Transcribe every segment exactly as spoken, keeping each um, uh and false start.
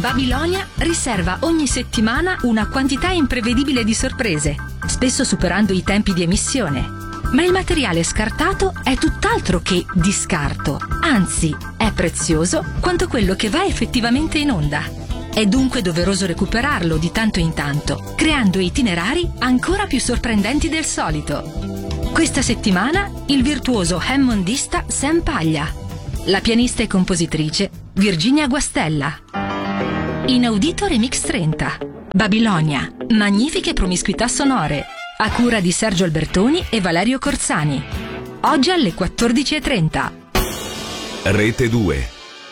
Babilonia riserva ogni settimana una quantità imprevedibile di sorprese, spesso superando i tempi di emissione. Ma il materiale scartato è tutt'altro che di scarto, anzi è prezioso quanto quello che va effettivamente in onda. È dunque doveroso recuperarlo di tanto in tanto, creando itinerari ancora più sorprendenti del solito. Questa settimana il virtuoso hammondista Sam Paglia, la pianista e compositrice Virginia Guastella. Inaudito Remix trenta. Babilonia, magnifiche promiscuità sonore, a cura di Sergio Albertoni e Valerio Corsani. Oggi alle quattordici e trenta. Rete due.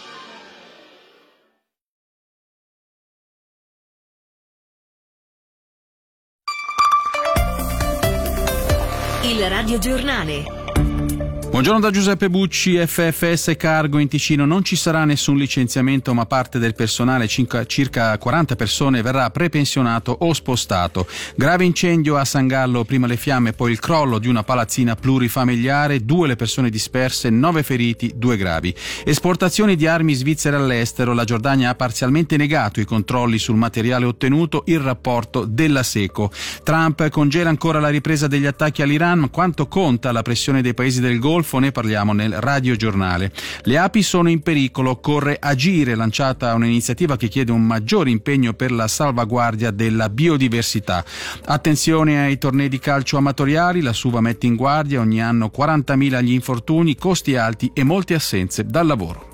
Il radiogiornale. Buongiorno da Giuseppe Bucci. F F S Cargo in Ticino non ci sarà nessun licenziamento, ma parte del personale, circa quaranta persone, verrà prepensionato o spostato. Grave incendio a San Gallo, prima le fiamme, poi il crollo di una palazzina plurifamiliare, due le persone disperse, nove feriti, due gravi. Esportazioni di armi svizzere all'estero, la Giordania ha parzialmente negato i controlli sul materiale ottenuto, il rapporto della SECO. Trump congela ancora la ripresa degli attacchi all'Iran, quanto conta la pressione dei paesi del Golfo? Ne parliamo nel radiogiornale. Le api sono in pericolo, occorre agire, lanciata un'iniziativa che chiede un maggiore impegno per la salvaguardia della biodiversità. Attenzione ai tornei di calcio amatoriali, la Suva mette in guardia, ogni anno quarantamila gli infortuni, costi alti e molte assenze dal lavoro.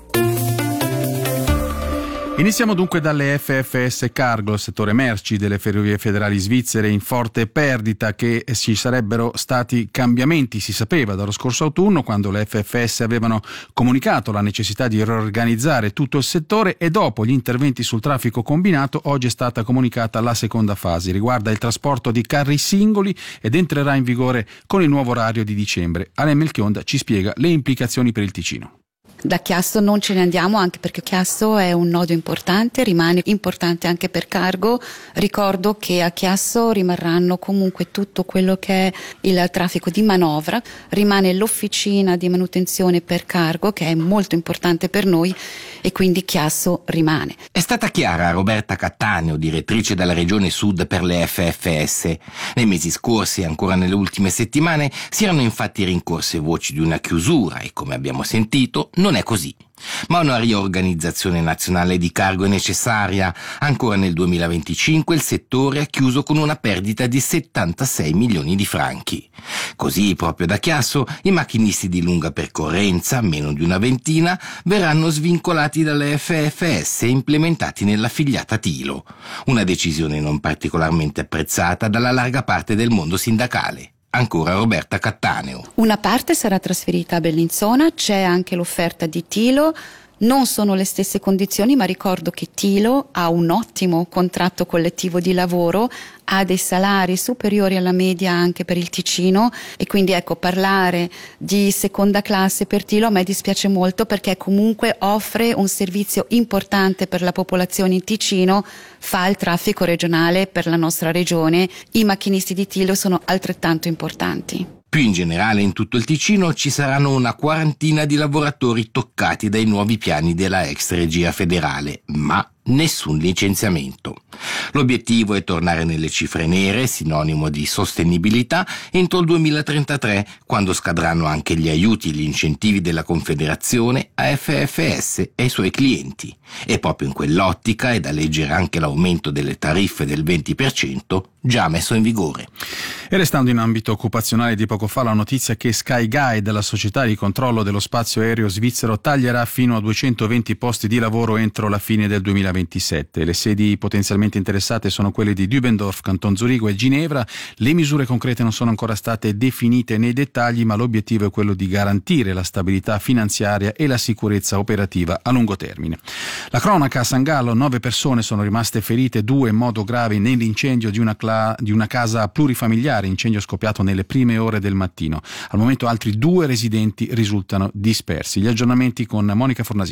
Iniziamo dunque dalle F F S Cargo, il settore merci delle ferrovie federali svizzere in forte perdita, che ci sarebbero stati cambiamenti, si sapeva dallo scorso autunno, quando le F F S avevano comunicato la necessità di riorganizzare tutto il settore, e dopo gli interventi sul traffico combinato oggi è stata comunicata la seconda fase. Riguarda il trasporto di carri singoli ed entrerà in vigore con il nuovo orario di dicembre. Alain Melchionda ci spiega le implicazioni per il Ticino. Da Chiasso non ce ne andiamo, anche perché Chiasso è un nodo importante, rimane importante anche per Cargo. Ricordo che a Chiasso rimarranno comunque tutto quello che è il traffico di manovra, rimane l'officina di manutenzione per Cargo, che è molto importante per noi, e quindi Chiasso rimane. È stata chiara Roberta Cattaneo, direttrice della Regione Sud per le F F S. Nei mesi scorsi e ancora nelle ultime settimane si erano infatti rincorse voci di una chiusura e, come abbiamo sentito, non Non è così. Ma una riorganizzazione nazionale di Cargo è necessaria. Ancora nel duemilaventicinque il settore ha chiuso con una perdita di settantasei milioni di franchi. Così, proprio da Chiasso, i macchinisti di lunga percorrenza, meno di una ventina, verranno svincolati dalle F F S e implementati nell'affiliata Tilo. Una decisione non particolarmente apprezzata dalla larga parte del mondo sindacale. Ancora Roberta Cattaneo. Una parte sarà trasferita a Bellinzona, c'è anche l'offerta di Tilo. Non sono le stesse condizioni, ma ricordo che Tilo ha un ottimo contratto collettivo di lavoro, ha dei salari superiori alla media anche per il Ticino, e quindi ecco, parlare di seconda classe per Tilo a me dispiace molto, perché comunque offre un servizio importante per la popolazione in Ticino, fa il traffico regionale per la nostra regione. I macchinisti di Tilo sono altrettanto importanti. Più in generale in tutto il Ticino ci saranno una quarantina di lavoratori toccati dai nuovi piani della ex regia federale, ma nessun licenziamento. L'obiettivo è tornare nelle cifre nere, sinonimo di sostenibilità, entro il duemilatrentatré, quando scadranno anche gli aiuti e gli incentivi della Confederazione a F F S e ai suoi clienti. E proprio in quell'ottica è da leggere anche l'aumento delle tariffe del venti per cento già messo in vigore. E restando in ambito occupazionale, di poco fa la notizia che Skyguide, la società di controllo dello spazio aereo svizzero, taglierà fino a duecentoventi posti di lavoro entro la fine del duemilaventisette. Le sedi potenzialmente interessate sono quelle di Dübendorf, Canton Zurigo e Ginevra. Le misure concrete non sono ancora state definite nei dettagli, ma l'obiettivo è quello di garantire la stabilità finanziaria e la sicurezza operativa a lungo termine. La cronaca a San Gallo: nove persone sono rimaste ferite, due in modo grave nell'incendio di una, cla- di una casa plurifamiliare, incendio scoppiato nelle prime ore del mattino. Al momento altri due residenti risultano dispersi. Gli aggiornamenti con Monica Fornasier.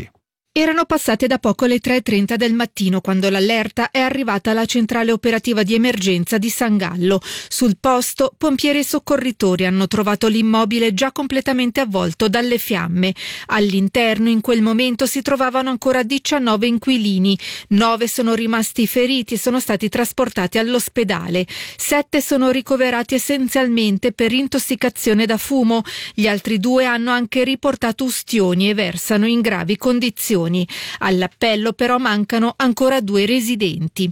Erano passate da poco le tre e trenta del mattino quando l'allerta è arrivata alla centrale operativa di emergenza di San Gallo. Sul posto, pompieri e soccorritori hanno trovato l'immobile già completamente avvolto dalle fiamme. All'interno in quel momento si trovavano ancora diciannove inquilini. Nove sono rimasti feriti e sono stati trasportati all'ospedale. Sette sono ricoverati essenzialmente per intossicazione da fumo. Gli altri due hanno anche riportato ustioni e versano in gravi condizioni. All'appello però mancano ancora due residenti.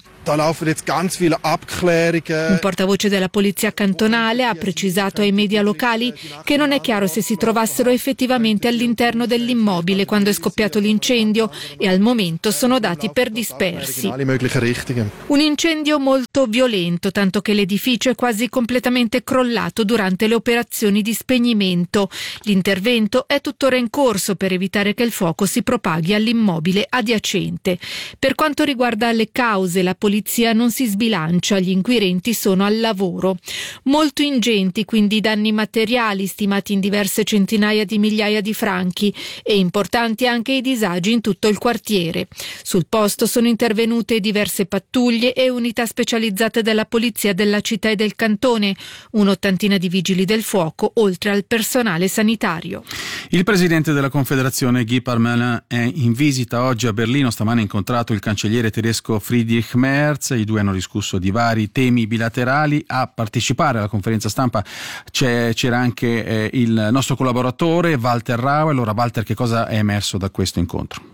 Un portavoce della polizia cantonale ha precisato ai media locali che non è chiaro se si trovassero effettivamente all'interno dell'immobile quando è scoppiato l'incendio e al momento sono dati per dispersi. Un incendio molto violento, tanto che l'edificio è quasi completamente crollato durante le operazioni di spegnimento. L'intervento è tuttora in corso per evitare che il fuoco si propaghi all'immobile adiacente. Per quanto riguarda le cause, la polizia non si sbilancia, gli inquirenti sono al lavoro. Molto ingenti quindi i danni materiali, stimati in diverse centinaia di migliaia di franchi, e importanti anche i disagi in tutto il quartiere. Sul posto sono intervenute diverse pattuglie e unità specializzate della polizia della città e del cantone, un'ottantina di vigili del fuoco, oltre al personale sanitario. Il presidente della Confederazione Guy Parmelin è in visita oggi a Berlino. Stamane ha incontrato il cancelliere tedesco Friedrich Merz. I due hanno discusso di vari temi bilaterali. A partecipare alla conferenza stampa c'è, c'era anche eh, il nostro collaboratore Walter Rau. Allora Walter, che cosa è emerso da questo incontro?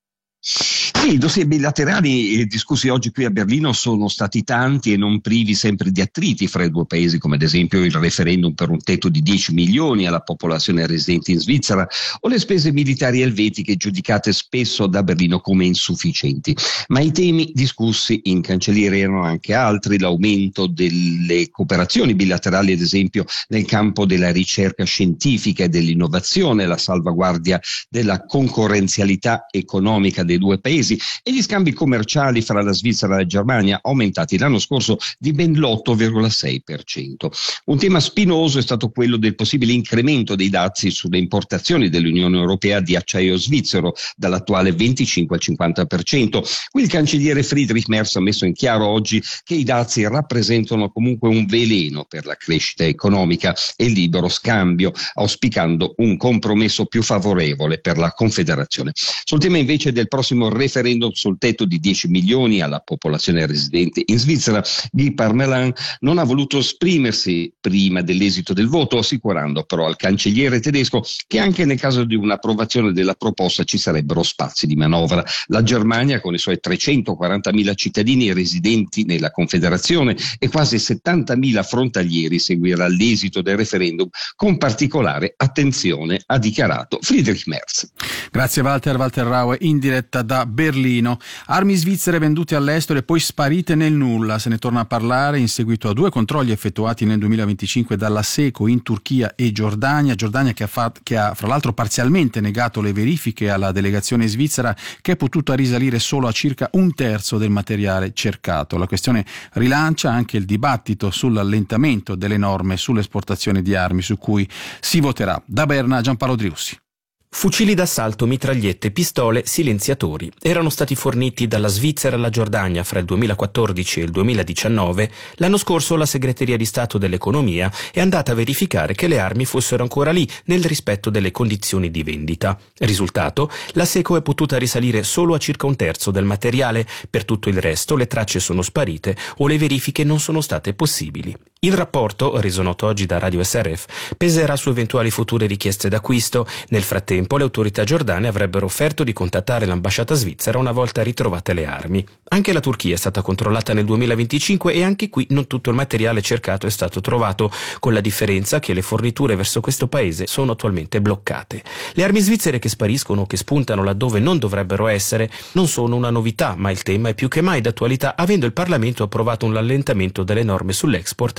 Sì, i dossier bilaterali discussi oggi qui a Berlino sono stati tanti e non privi sempre di attriti fra i due paesi, come ad esempio il referendum per un tetto di dieci milioni alla popolazione residente in Svizzera o le spese militari elvetiche giudicate spesso da Berlino come insufficienti. Ma i temi discussi in cancelliere erano anche altri: l'aumento delle cooperazioni bilaterali, ad esempio nel campo della ricerca scientifica e dell'innovazione, la salvaguardia della concorrenzialità economica dei due paesi e gli scambi commerciali fra la Svizzera e la Germania, aumentati l'anno scorso di ben l'otto virgola sei per cento. Un tema spinoso è stato quello del possibile incremento dei dazi sulle importazioni dell'Unione Europea di acciaio svizzero, dall'attuale venticinque al cinquanta per cento. Qui il cancelliere Friedrich Merz ha messo in chiaro oggi che i dazi rappresentano comunque un veleno per la crescita economica e il libero scambio, auspicando un compromesso più favorevole per la Confederazione. Sul tema invece del prossimo referendum sul tetto di dieci milioni alla popolazione residente in Svizzera, Guy Parmelin non ha voluto esprimersi prima dell'esito del voto, assicurando però al cancelliere tedesco che anche nel caso di un'approvazione della proposta ci sarebbero spazi di manovra. La Germania, con i suoi trecentoquarantamila cittadini residenti nella Confederazione e quasi settantamila frontalieri, seguirà l'esito del referendum con particolare attenzione, ha dichiarato Friedrich Merz. Grazie Walter. Walter Rau in diretta da Berlino. Armi svizzere vendute all'estero e poi sparite nel nulla. Se ne torna a parlare in seguito a due controlli effettuati nel duemilaventicinque dalla SECO in Turchia e Giordania. Giordania che ha, fatto, che ha fra l'altro parzialmente negato le verifiche alla delegazione svizzera, che è potuta risalire solo a circa un terzo del materiale cercato. La questione rilancia anche il dibattito sull'allentamento delle norme sull'esportazione di armi, su cui si voterà. Da Berna, Giampaolo Driussi. Fucili d'assalto, mitragliette, pistole, silenziatori erano stati forniti dalla Svizzera alla Giordania fra il duemilaquattordici e il duemiladiciannove. L'anno scorso la Segreteria di Stato dell'Economia è andata a verificare che le armi fossero ancora lì, nel rispetto delle condizioni di vendita. Risultato: la SECO è potuta risalire solo a circa un terzo del materiale. Per tutto il resto le tracce sono sparite o le verifiche non sono state possibili. Il rapporto, reso noto oggi da Radio S R F, peserà su eventuali future richieste d'acquisto. Nel frattempo le autorità giordane avrebbero offerto di contattare l'ambasciata svizzera una volta ritrovate le armi. Anche la Turchia è stata controllata nel duemilaventicinque e anche qui non tutto il materiale cercato è stato trovato, con la differenza che le forniture verso questo paese sono attualmente bloccate. Le armi svizzere che spariscono o che spuntano laddove non dovrebbero essere non sono una novità, ma il tema è più che mai d'attualità, avendo il Parlamento approvato un rallentamento delle norme sull'export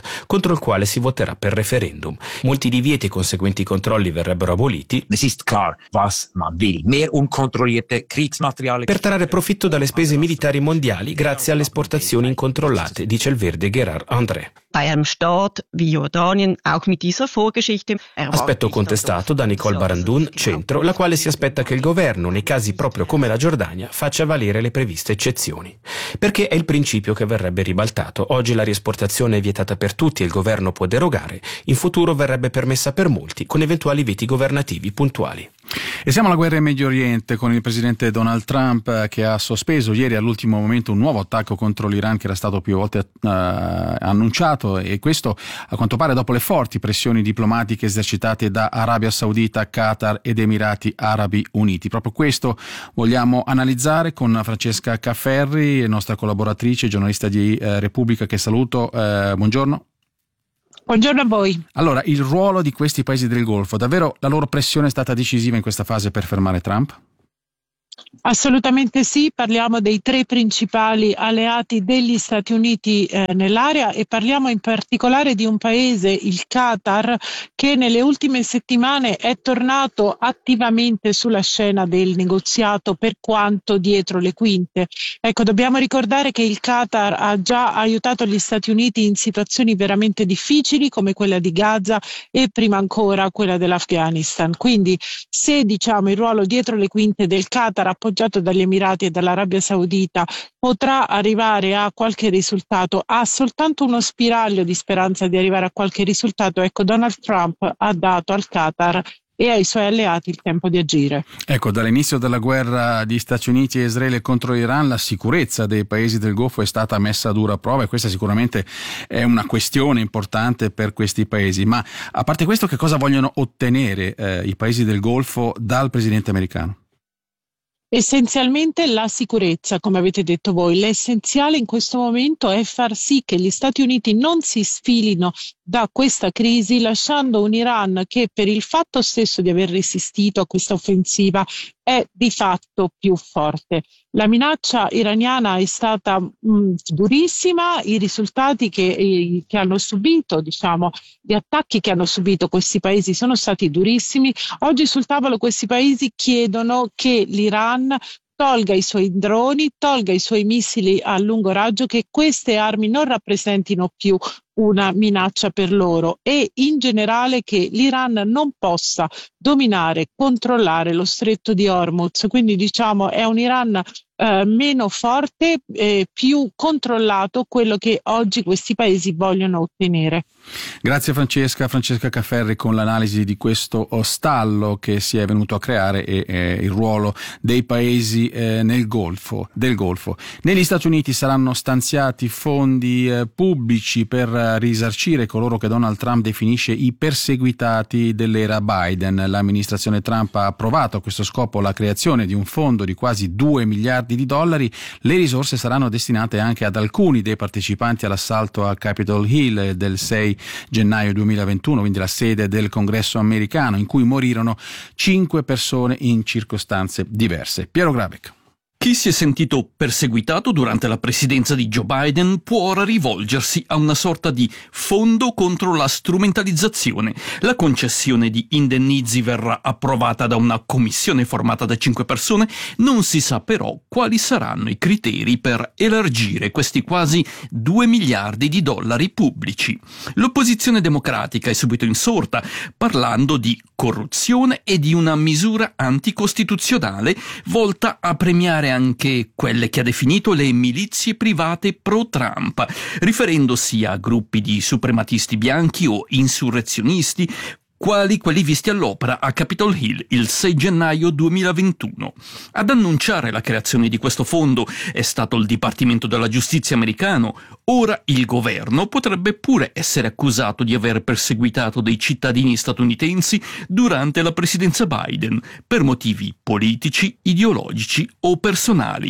contro il quale si voterà per referendum. Molti divieti e conseguenti controlli verrebbero aboliti. Es ist klar, was man will. Mehr unkontrollierte Kriegsmaterialien. Per trarre profitto dalle spese militari mondiali grazie alle esportazioni incontrollate, dice il verde Gerard André. Bei einem Staat wie Jordanien, auch mit dieser Vorgeschichte. Aspetto contestato da Nicole Barandoun, Centro, la quale si aspetta che il governo, nei casi proprio come la Giordania, faccia valere le previste eccezioni. Perché è il principio che verrebbe ribaltato. Oggi la riesportazione è vietata per tutti e il governo può derogare. In futuro verrebbe permessa per molti, con eventuali veti governativi puntuali. E siamo alla guerra in Medio Oriente con il presidente Donald Trump che ha sospeso ieri all'ultimo momento un nuovo attacco contro l'Iran che era stato più volte uh, annunciato, e questo a quanto pare dopo le forti pressioni diplomatiche esercitate da Arabia Saudita, Qatar ed Emirati Arabi Uniti. Proprio questo vogliamo analizzare con Francesca Cafferri, nostra collaboratrice, giornalista di uh, Repubblica, che saluto. Uh, buongiorno. Buongiorno a voi. Allora, il ruolo di questi paesi del Golfo, davvero la loro pressione è stata decisiva in questa fase per fermare Trump? Assolutamente sì, parliamo dei tre principali alleati degli Stati Uniti eh, nell'area, e parliamo in particolare di un paese, il Qatar, che nelle ultime settimane è tornato attivamente sulla scena del negoziato, per quanto dietro le quinte. Ecco, dobbiamo ricordare che il Qatar ha già aiutato gli Stati Uniti in situazioni veramente difficili come quella di Gaza e prima ancora quella dell'Afghanistan. Quindi se diciamo il ruolo dietro le quinte del Qatar, appoggiato dagli Emirati e dall'Arabia Saudita, potrà arrivare a qualche risultato, ha soltanto uno spiraglio di speranza di arrivare a qualche risultato. Ecco, Donald Trump ha dato al Qatar e ai suoi alleati il tempo di agire. Ecco, dall'inizio della guerra di Stati Uniti e Israele contro l'Iran, la sicurezza dei paesi del Golfo è stata messa a dura prova, e questa sicuramente è una questione importante per questi paesi. Ma a parte questo, che cosa vogliono ottenere eh, i paesi del Golfo dal presidente americano? Essenzialmente la sicurezza, come avete detto voi. L'essenziale in questo momento è far sì che gli Stati Uniti non si sfilino da questa crisi, lasciando un Iran che, per il fatto stesso di aver resistito a questa offensiva, è di fatto più forte. La minaccia iraniana è stata mh, durissima, i risultati che, eh, che hanno subito, diciamo, gli attacchi che hanno subito questi paesi sono stati durissimi. Oggi sul tavolo questi paesi chiedono che l'Iran tolga i suoi droni, tolga i suoi missili a lungo raggio, che queste armi non rappresentino più una minaccia per loro, e in generale che l'Iran non possa dominare, controllare lo stretto di Hormuz. Quindi diciamo è un Iran eh, meno forte, eh, più controllato, quello che oggi questi paesi vogliono ottenere. Grazie Francesca, Francesca Cafferri con l'analisi di questo stallo che si è venuto a creare e eh, il ruolo dei paesi eh, nel Golfo, del Golfo. Negli Stati Uniti saranno stanziati fondi eh, pubblici per risarcire coloro che Donald Trump definisce i perseguitati dell'era Biden. L'amministrazione Trump ha approvato a questo scopo la creazione di un fondo di quasi due miliardi di dollari. Le risorse saranno destinate anche ad alcuni dei partecipanti all'assalto al Capitol Hill del sei gennaio duemilaventuno, quindi la sede del Congresso americano, in cui morirono cinque persone in circostanze diverse. Piero Grabeck. Chi si è sentito perseguitato durante la presidenza di Joe Biden può ora rivolgersi a una sorta di fondo contro la strumentalizzazione. La concessione di indennizi verrà approvata da una commissione formata da cinque persone. Non si sa però quali saranno i criteri per elargire questi quasi due miliardi di dollari pubblici. L'opposizione democratica è subito insorta, parlando di corruzione e di una misura anticostituzionale volta a premiare anche quelle che ha definito le milizie private pro-Trump, riferendosi a gruppi di suprematisti bianchi o insurrezionisti, quali quelli visti all'opera a Capitol Hill il sei gennaio duemilaventuno. Ad annunciare la creazione di questo fondo è stato il Dipartimento della Giustizia americano. Ora il governo potrebbe pure essere accusato di aver perseguitato dei cittadini statunitensi durante la presidenza Biden per motivi politici, ideologici o personali.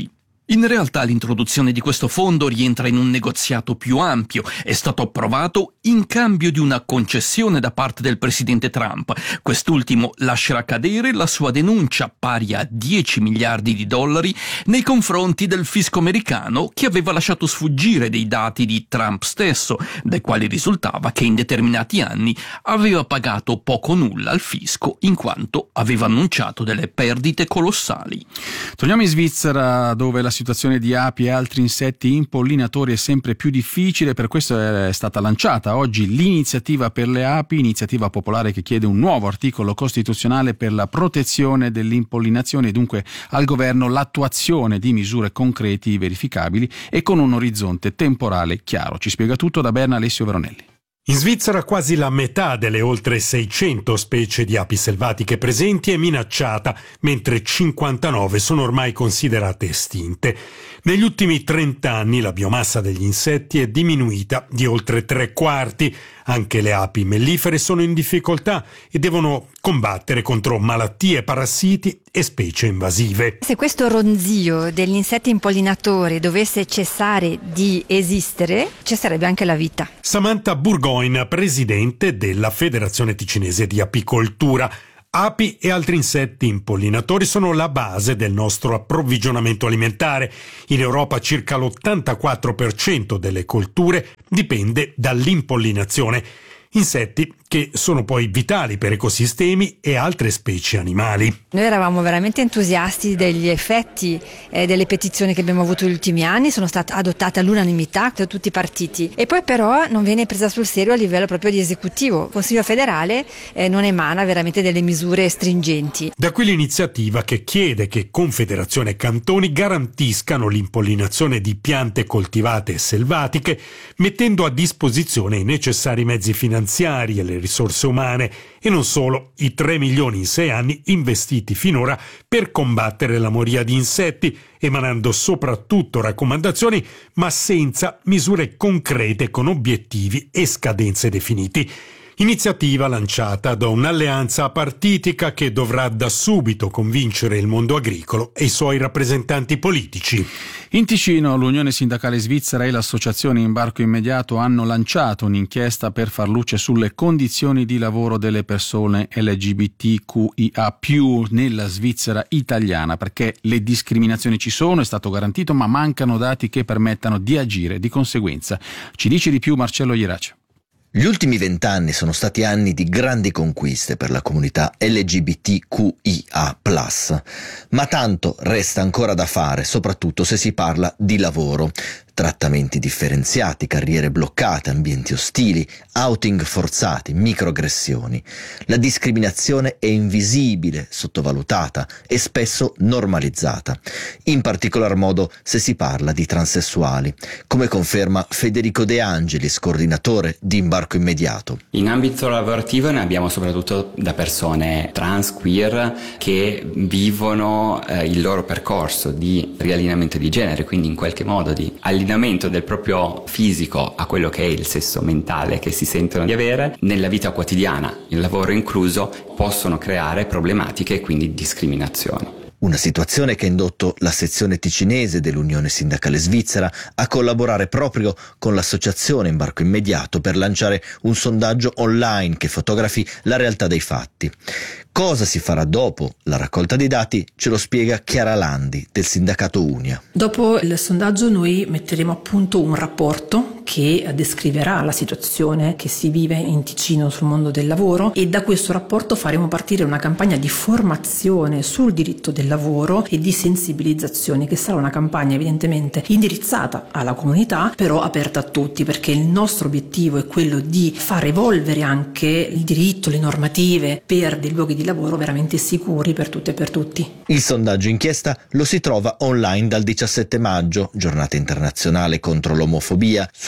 In realtà l'introduzione di questo fondo rientra in un negoziato più ampio. È stato approvato in cambio di una concessione da parte del presidente Trump. Quest'ultimo lascerà cadere la sua denuncia, pari a dieci miliardi di dollari, nei confronti del fisco americano, che aveva lasciato sfuggire dei dati di Trump stesso, dai quali risultava che in determinati anni aveva pagato poco o nulla al fisco, in quanto aveva annunciato delle perdite colossali. Torniamo in Svizzera, dove la situazione di api e altri insetti impollinatori è sempre più difficile. Per questo è stata lanciata oggi l'iniziativa per le api, iniziativa popolare che chiede un nuovo articolo costituzionale per la protezione dell'impollinazione e dunque al governo l'attuazione di misure concreti, verificabili e con un orizzonte temporale chiaro. Ci spiega tutto da Berna Alessio Veronelli. In Svizzera quasi la metà delle oltre seicento specie di api selvatiche presenti è minacciata, mentre cinquantanove sono ormai considerate estinte. Negli ultimi trenta anni la biomassa degli insetti è diminuita di oltre tre quarti. Anche le api mellifere sono in difficoltà e devono combattere contro malattie, parassiti e specie invasive. Se questo ronzio degli insetti impollinatori dovesse cessare di esistere, cesserebbe anche la vita. Samantha Burgoyne, presidente della Federazione Ticinese di Apicoltura. Api e altri insetti impollinatori sono la base del nostro approvvigionamento alimentare. In Europa circa l'ottantaquattro per cento delle colture dipende dall'impollinazione. Insetti che sono poi vitali per ecosistemi e altre specie animali. Noi eravamo veramente entusiasti degli effetti eh, delle petizioni che abbiamo avuto negli ultimi anni, sono state adottate all'unanimità da tutti i partiti e poi però non viene presa sul serio a livello proprio di esecutivo. Il Consiglio federale eh, non emana veramente delle misure stringenti. Da qui l'iniziativa che chiede che Confederazione e cantoni garantiscano l'impollinazione di piante coltivate e selvatiche, mettendo a disposizione i necessari mezzi finanziari e le risorse umane e non solo i tre milioni in sei anni investiti finora per combattere la moria di insetti, emanando soprattutto raccomandazioni ma senza misure concrete con obiettivi e scadenze definiti. Iniziativa lanciata da un'alleanza apartitica che dovrà da subito convincere il mondo agricolo e i suoi rappresentanti politici. In Ticino l'Unione Sindacale Svizzera e l'Associazione Imbarco Immediato hanno lanciato un'inchiesta per far luce sulle condizioni di lavoro delle persone L G B T Q I A più, nella Svizzera italiana, perché le discriminazioni ci sono, è stato garantito, ma mancano dati che permettano di agire di conseguenza. Ci dice di più Marcello Ierace. Gli ultimi vent'anni sono stati anni di grandi conquiste per la comunità L G B T Q I A plus, ma tanto resta ancora da fare, soprattutto se si parla di lavoro. Trattamenti differenziati, carriere bloccate, ambienti ostili, outing forzati, microaggressioni. La discriminazione è invisibile, sottovalutata e spesso normalizzata, in particolar modo se si parla di transessuali, come conferma Federico De Angelis, coordinatore di Imbarco Immediato. In ambito lavorativo ne abbiamo soprattutto da persone trans, queer, che vivono eh, il loro percorso di riallineamento di genere, quindi in qualche modo di allineamento del proprio fisico a quello che è il sesso mentale che si sentono di avere nella vita quotidiana, il lavoro incluso, possono creare problematiche e quindi discriminazioni. Una situazione che ha indotto la sezione ticinese dell'Unione Sindacale Svizzera a collaborare proprio con l'associazione Imbarco Immediato per lanciare un sondaggio online che fotografi la realtà dei fatti. Cosa si farà dopo la raccolta dei dati ce lo spiega Chiara Landi del sindacato Unia. Dopo il sondaggio noi metteremo a punto un rapporto che descriverà la situazione che si vive in Ticino sul mondo del lavoro e da questo rapporto faremo partire una campagna di formazione sul diritto del lavoro e di sensibilizzazione, che sarà una campagna evidentemente indirizzata alla comunità, però aperta a tutti, perché il nostro obiettivo è quello di far evolvere anche il diritto, le normative per dei luoghi di lavoro veramente sicuri per tutte e per tutti. Il sondaggio inchiesta lo si trova online dal diciassette maggio, giornata internazionale contro l'omofobia. Sulle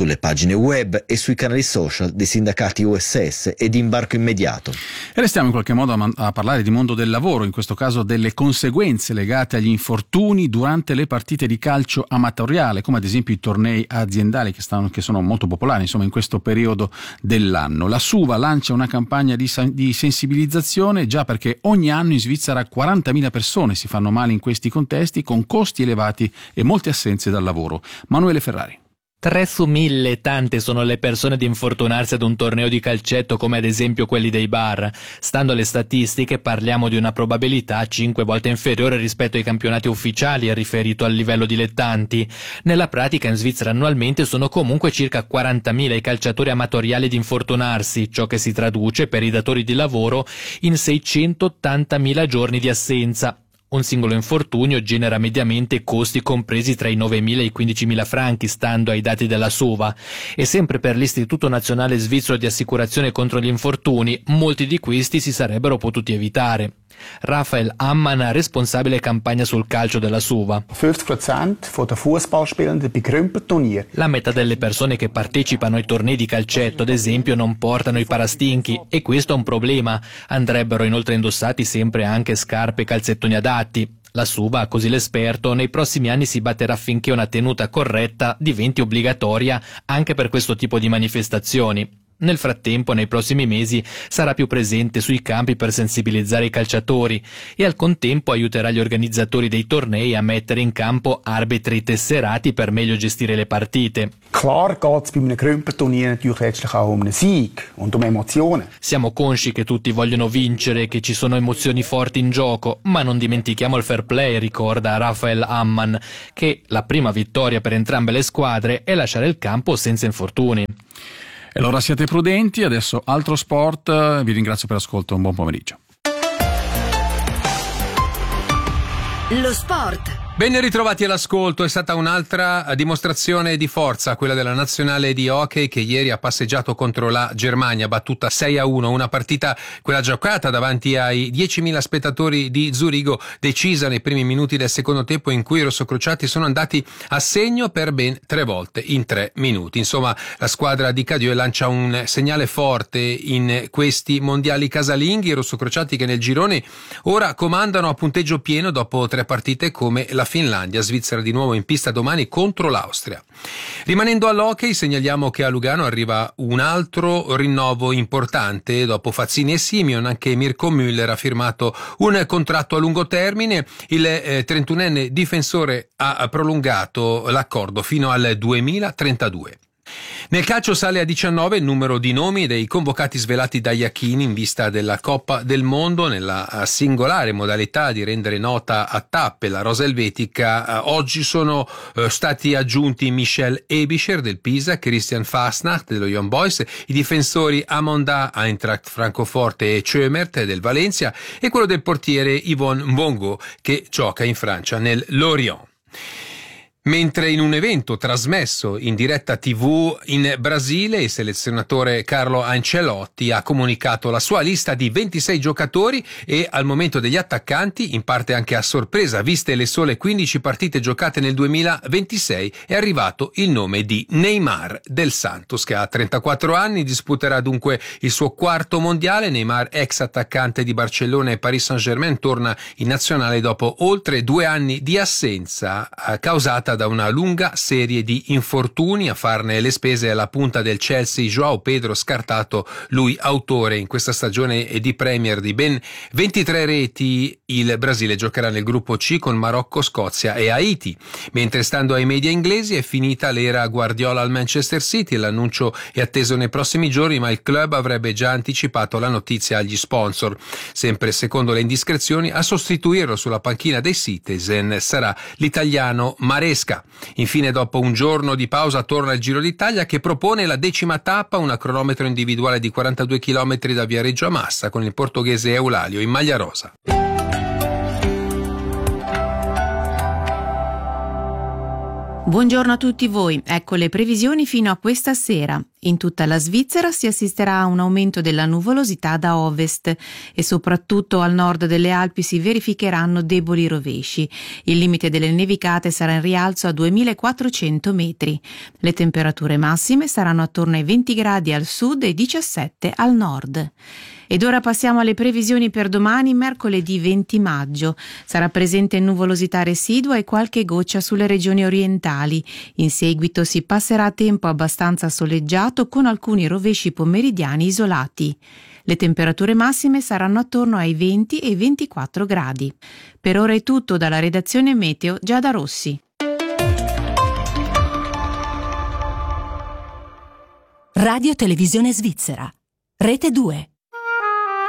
sulle pagine web e sui canali social dei sindacati U S S e di Imbarco Immediato. E restiamo in qualche modo a, man- a parlare di mondo del lavoro, in questo caso delle conseguenze legate agli infortuni durante le partite di calcio amatoriale, come ad esempio i tornei aziendali che, stanno, che sono molto popolari insomma in questo periodo dell'anno. La SUVA lancia una campagna di, di sensibilizzazione, già perché ogni anno in Svizzera quarantamila persone si fanno male in questi contesti, con costi elevati e molte assenze dal lavoro. Manuele Ferrari. Tre su mille, tante sono le persone ad infortunarsi ad un torneo di calcetto, come ad esempio quelli dei bar. Stando alle statistiche parliamo di una probabilità cinque volte inferiore rispetto ai campionati ufficiali riferito al livello dilettanti. Nella pratica in Svizzera annualmente sono comunque circa quarantamila i calciatori amatoriali ad infortunarsi, ciò che si traduce per i datori di lavoro in seicentottantamila giorni di assenza. Un singolo infortunio genera mediamente costi compresi tra i novemila e i quindicimila franchi, stando ai dati della SUVA. E sempre per l'Istituto Nazionale Svizzero di Assicurazione contro gli Infortuni, molti di questi si sarebbero potuti evitare. Raphael Ammann, responsabile campagna sul calcio della SUVA. La metà delle persone che partecipano ai tornei di calcetto, ad esempio, non portano i parastinchi, e questo è un problema. Andrebbero inoltre indossati sempre anche scarpe e calzettoni adatti. La SUVA, così l'esperto, nei prossimi anni si batterà affinché una tenuta corretta diventi obbligatoria anche per questo tipo di manifestazioni. Nel frattempo, nei prossimi mesi, sarà più presente sui campi per sensibilizzare i calciatori e al contempo aiuterà gli organizzatori dei tornei a mettere in campo arbitri tesserati per meglio gestire le partite. Klar geht es bei einem Krümperturnier natürlich letztlich auch um einen Sieg und um Emotionen. Siamo consci che tutti vogliono vincere, che ci sono emozioni forti in gioco, ma non dimentichiamo il fair play, ricorda Raphael Ammann, che la prima vittoria per entrambe le squadre è lasciare il campo senza infortuni. E allora siate prudenti, adesso altro sport, vi ringrazio per l'ascolto, un buon pomeriggio. Lo sport. Ben ritrovati all'ascolto, è stata un'altra dimostrazione di forza, quella della nazionale di hockey che ieri ha passeggiato contro la Germania, battuta sei a uno, una partita quella giocata davanti ai diecimila spettatori di Zurigo, decisa nei primi minuti del secondo tempo in cui i rossocrociati sono andati a segno per ben tre volte in tre minuti. Insomma, la squadra di Cadieux lancia un segnale forte in questi mondiali casalinghi, i rossocrociati che nel girone ora comandano a punteggio pieno dopo tre partite come la Finlandia. Svizzera di nuovo in pista domani contro l'Austria. Rimanendo all'hockey, segnaliamo che a Lugano arriva un altro rinnovo importante. Dopo Fazzini e Simeon, anche Mirko Müller ha firmato un contratto a lungo termine. Il eh, trentunenne difensore ha prolungato l'accordo fino al duemilatrentadue. Nel calcio sale a diciannove il numero di nomi dei convocati svelati da Iachini in vista della Coppa del Mondo nella singolare modalità di rendere nota a tappe la rosa elvetica. Oggi sono stati aggiunti Michel Ebischer del Pisa, Christian Fasnacht dello Young Boys, i difensori Amonda, Eintracht Francoforte e Chömert del Valencia e quello del portiere Yvonne Mbongo che gioca in Francia nel Lorient. Mentre in un evento trasmesso in diretta tivù in Brasile, il selezionatore Carlo Ancelotti ha comunicato la sua lista di ventisei giocatori e al momento degli attaccanti, in parte anche a sorpresa, viste le sole quindici partite giocate nel duemilaventisei, è arrivato il nome di Neymar del Santos, che ha trentaquattro anni, disputerà dunque il suo quarto mondiale. Neymar, ex attaccante di Barcellona e Paris Saint-Germain, torna in nazionale dopo oltre due anni di assenza causata da una lunga serie di infortuni. A farne le spese alla punta del Chelsea João Pedro, scartato, lui autore in questa stagione di Premier di ben ventitré reti. Il Brasile giocherà nel gruppo C con Marocco, Scozia e Haiti. Mentre stando ai media inglesi è finita l'era Guardiola al Manchester City, l'annuncio è atteso nei prossimi giorni, ma il club avrebbe già anticipato la notizia agli sponsor. Sempre secondo le indiscrezioni, a sostituirlo sulla panchina dei Citizen sarà l'italiano Maresca. Infine, dopo un giorno di pausa, torna il Giro d'Italia che propone la decima tappa, una cronometro individuale di quarantadue chilometri da Viareggio a Massa, con il portoghese Eulalio in maglia rosa. Buongiorno a tutti voi, ecco le previsioni fino a questa sera. In tutta la Svizzera si assisterà a un aumento della nuvolosità da ovest e soprattutto al nord delle Alpi si verificheranno deboli rovesci. Il limite delle nevicate sarà in rialzo a duemilaquattrocento metri. Le temperature massime saranno attorno ai venti gradi al sud e diciassette al nord. Ed ora passiamo alle previsioni per domani, mercoledì venti maggio. Sarà presente nuvolosità residua e qualche goccia sulle regioni orientali. In seguito si passerà a tempo abbastanza soleggiato con alcuni rovesci pomeridiani isolati. Le temperature massime saranno attorno ai venti e ventiquattro gradi. Per ora è tutto dalla redazione Meteo Giada Rossi. Radio Televisione Svizzera. Rete due.